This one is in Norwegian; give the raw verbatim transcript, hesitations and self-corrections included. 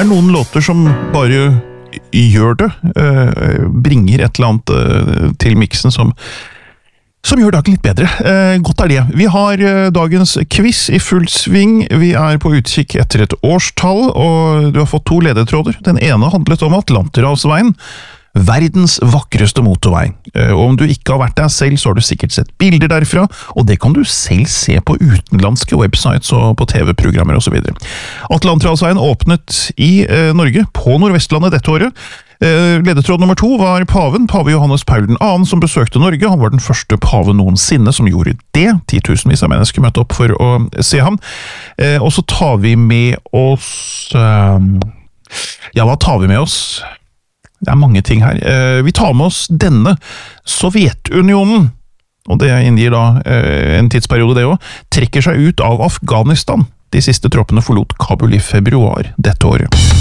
er noen låter som bare gjør det, bringer et eller annet til miksen som som gjør dagen litt bedre. Eh, godt er det. Vi har eh, dagens quiz i full sving. Vi er på utkikk etter et årstall, og du har fått to ledetråder. Den ene handlet om Atlanterhavsveien, verdens vakreste motorvei. Eh, og om du ikke har vært der selv, så har du sikkert sett bilder derfra, og det kan du selv se på utenlandske websites og på T V-programmer og så videre. Atlanterhavsveien åpnet i eh, Norge, på Nordvestlandet dette året. Ledetråd nummer to var paven, pave Johannes Paul den andre, som besøkte Norge. Han var den første pave noensinne som gjorde det. Titusenvis av mennesker møtte opp for å se ham. Og så tar vi med oss... Ja, hva tar vi med oss? Det er mange ting her. Vi tar med oss denne Sovjetunionen, og det inngir da en tidsperiode det også, trekker seg ut av Afghanistan. De siste troppene forlot Kabul i februar dette året.